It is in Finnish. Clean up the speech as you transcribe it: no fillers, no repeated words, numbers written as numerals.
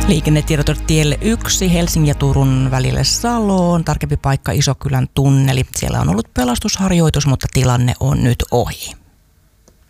Liikennetiedot tielle 1 Helsingin ja Turun välille Saloon. Tarkempi paikka Isokylän tunneli. Siellä on ollut pelastusharjoitus, mutta tilanne on nyt ohi.